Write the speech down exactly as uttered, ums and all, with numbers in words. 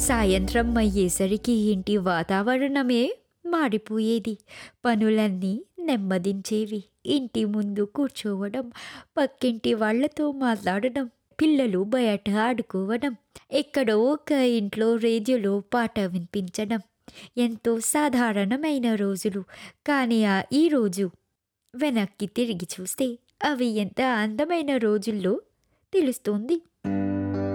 సాయంత్రం అయ్యేసరికి ఇంటి వాతావరణమే మారిపోయేది. పనులన్నీ నెమ్మదించేవి. ఇంటి ముందు కూర్చోవడం, పక్కింటి వాళ్ళతో మాట్లాడడం, పిల్లలు బయట ఆడుకోవడం, ఎక్కడో ఒక ఇంట్లో రేడియోలో పాట వినిపించడం ఎంతో సాధారణమైన రోజులు. కానీ ఆ ఈ రోజు వెనక్కి తిరిగి చూస్తే అవి ఎంత అందమైన రోజుల్లో తెలుస్తుంది.